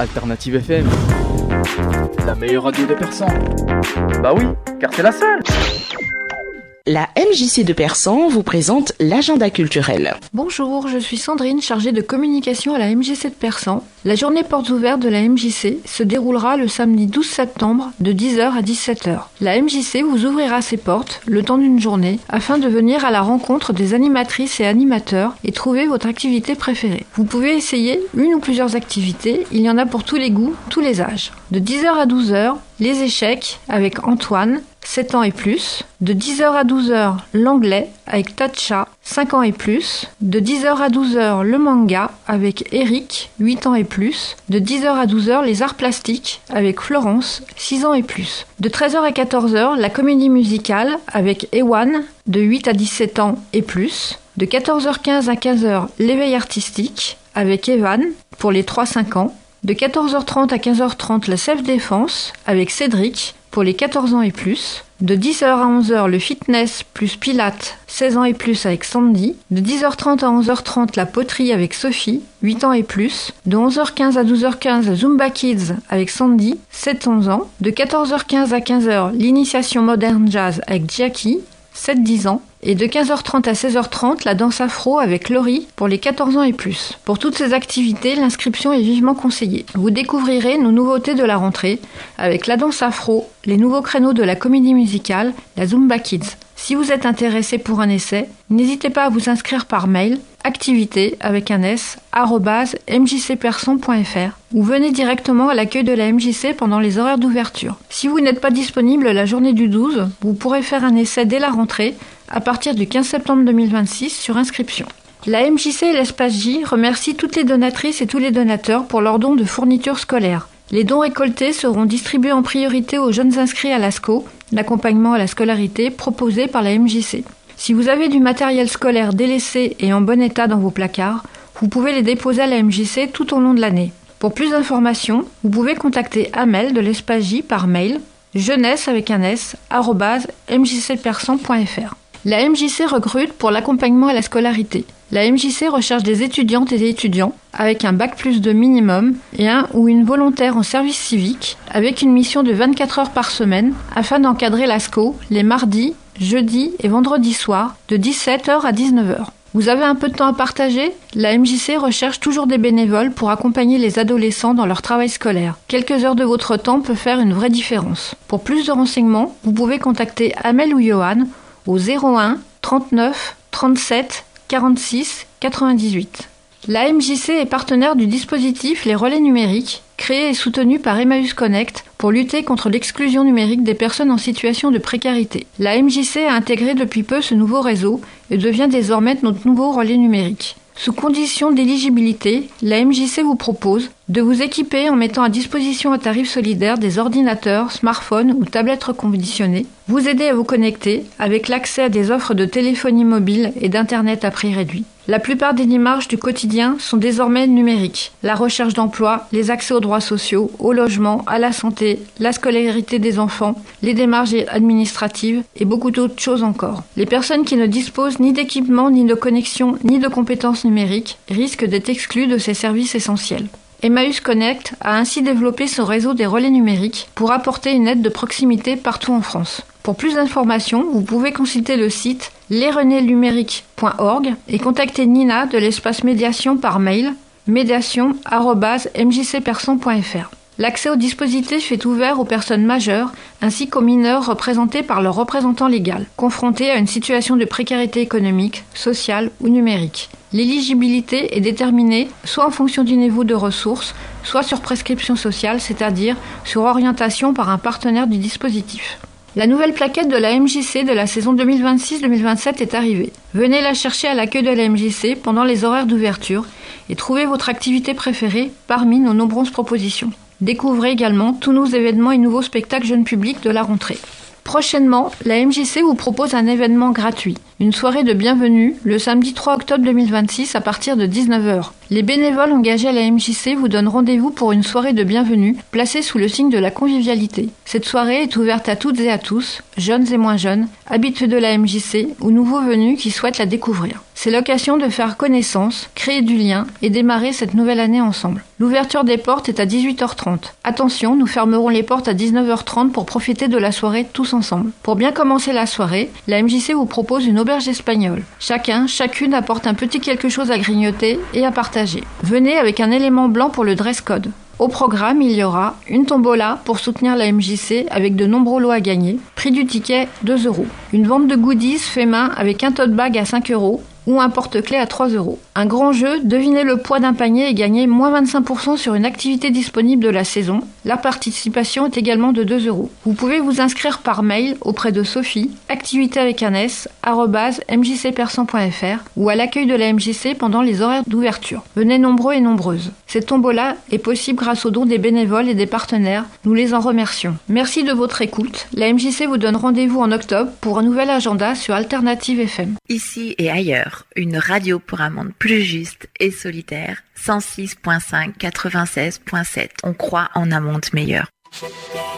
Alternative FM, la meilleure radio de Persan. Bah oui, car c'est la seule. La MJC de Persan vous présente l'agenda culturel. Bonjour, je suis Sandrine, chargée de communication à la MJC de Persan. La journée portes ouvertes de la MJC se déroulera le samedi 12 septembre de 10h à 17h. La MJC vous ouvrira ses portes le temps d'une journée afin de venir à la rencontre des animatrices et animateurs et trouver votre activité préférée. Vous pouvez essayer une ou plusieurs activités, il y en a pour tous les goûts, tous les âges. De 10h à 12h, les échecs avec Antoine, 7 ans et plus. De 10h à 12h, l'anglais avec Tatcha, 5 ans et plus. De 10h à 12h, le manga avec Eric, 8 ans et plus. De 10h à 12h, les arts plastiques avec Florence, 6 ans et plus. De 13h à 14h, la comédie musicale avec Ewan, de 8 à 17 ans et plus. De 14h15 à 15h, l'éveil artistique avec Evan pour les 3-5 ans. De 14h30 à 15h30, la self-défense avec Cédric pour les 14 ans et plus. De 10h à 11h, le fitness plus pilates, 16 ans et plus avec Sandy. De 10h30 à 11h30, la poterie avec Sophie, 8 ans et plus. De 11h15 à 12h15, la Zumba Kids avec Sandy, 7-11 ans. De 14h15 à 15h, l'initiation moderne jazz avec Jackie, 7-10 ans. Et de 15h30 à 16h30, la danse afro avec Laurie pour les 14 ans et plus. Pour toutes ces activités, l'inscription est vivement conseillée. Vous découvrirez nos nouveautés de la rentrée avec la danse afro, les nouveaux créneaux de la comédie musicale, la Zumba Kids. Si vous êtes intéressé pour un essai, n'hésitez pas à vous inscrire par mail activité avec un s @mjcperson.fr ou venez directement à l'accueil de la MJC pendant les horaires d'ouverture. Si vous n'êtes pas disponible la journée du 12, vous pourrez faire un essai dès la rentrée à partir du 15 septembre 2026 sur inscription. La MJC et l'Espace J remercient toutes les donatrices et tous les donateurs pour leurs dons de fournitures scolaires. Les dons récoltés seront distribués en priorité aux jeunes inscrits à l'ASCO, l'accompagnement à la scolarité proposé par la MJC. Si vous avez du matériel scolaire délaissé et en bon état dans vos placards, vous pouvez les déposer à la MJC tout au long de l'année. Pour plus d'informations, vous pouvez contacter Amel de l'Espace J par mail jeunesse avec un s @mjcpersan.fr. La MJC recrute pour l'accompagnement à la scolarité. La MJC recherche des étudiantes et des étudiants avec un bac+2 minimum et un ou une volontaire en service civique avec une mission de 24 heures par semaine afin d'encadrer l'ASCO les mardis, jeudis et vendredis soirs de 17h à 19h. Vous avez un peu de temps à partager ? La MJC recherche toujours des bénévoles pour accompagner les adolescents dans leur travail scolaire. Quelques heures de votre temps peuvent faire une vraie différence. Pour plus de renseignements, vous pouvez contacter Amel ou Johan au 01 39 37 46 98. La MJC est partenaire du dispositif Les Relais Numériques, créé et soutenu par Emmaüs Connect pour lutter contre l'exclusion numérique des personnes en situation de précarité. La MJC a intégré depuis peu ce nouveau réseau et devient désormais notre nouveau relais numérique. Sous condition d'éligibilité, la MJC vous propose de vous équiper en mettant à disposition à tarif solidaire des ordinateurs, smartphones ou tablettes reconditionnées, vous aider à vous connecter avec l'accès à des offres de téléphonie mobile et d'internet à prix réduit. La plupart des démarches du quotidien sont désormais numériques. La recherche d'emploi, les accès aux droits sociaux, au logement, à la santé, la scolarité des enfants, les démarches administratives et beaucoup d'autres choses encore. Les personnes qui ne disposent ni d'équipement, ni de connexion, ni de compétences numériques risquent d'être exclues de ces services essentiels. Emmaüs Connect a ainsi développé son réseau des relais numériques pour apporter une aide de proximité partout en France. Pour plus d'informations, vous pouvez consulter le site lesrelaisnumériques.org et contacter Nina de l'espace médiation par mail médiation@mjcpersan.fr. L'accès au dispositif est ouvert aux personnes majeures ainsi qu'aux mineurs représentés par leur représentant légal, confrontés à une situation de précarité économique, sociale ou numérique. L'éligibilité est déterminée soit en fonction du niveau de ressources, soit sur prescription sociale, c'est-à-dire sur orientation par un partenaire du dispositif. La nouvelle plaquette de la MJC de la saison 2026-2027 est arrivée. Venez la chercher à l'accueil de la MJC pendant les horaires d'ouverture et trouvez votre activité préférée parmi nos nombreuses propositions. Découvrez également tous nos événements et nouveaux spectacles jeunes publics de la rentrée. Prochainement, la MJC vous propose un événement gratuit, une soirée de bienvenue le samedi 3 octobre 2026 à partir de 19h. Les bénévoles engagés à la MJC vous donnent rendez-vous pour une soirée de bienvenue placée sous le signe de la convivialité. Cette soirée est ouverte à toutes et à tous, jeunes et moins jeunes, habitués de la MJC ou nouveaux venus qui souhaitent la découvrir. C'est l'occasion de faire connaissance, créer du lien et démarrer cette nouvelle année ensemble. L'ouverture des portes est à 18h30. Attention, nous fermerons les portes à 19h30 pour profiter de la soirée tous ensemble. Pour bien commencer la soirée, la MJC vous propose une auberge espagnole. Chacune apporte un petit quelque chose à grignoter et à partager. Venez avec un élément blanc pour le dress code. Au programme, il y aura une tombola pour soutenir la MJC avec de nombreux lots à gagner. Prix du ticket, 2 €. Une vente de goodies fait main avec un tote bag à 5 € ou un porte-clés à 3 €. Un grand jeu, devinez le poids d'un panier et gagnez moins 25% sur une activité disponible de la saison. La participation est également de 2 €. Vous pouvez vous inscrire par mail auprès de Sophie, activité avec un S, @mjcpersan.fr ou à l'accueil de la MJC pendant les horaires d'ouverture. Venez nombreux et nombreuses. Cette tombola est possible grâce aux dons des bénévoles et des partenaires. Nous les en remercions. Merci de votre écoute. La MJC vous donne rendez-vous en octobre pour un nouvel agenda sur Alternative FM. Ici et ailleurs. Une radio pour un monde plus juste et solitaire. 106.5, 96.7. On croit en un monde meilleur.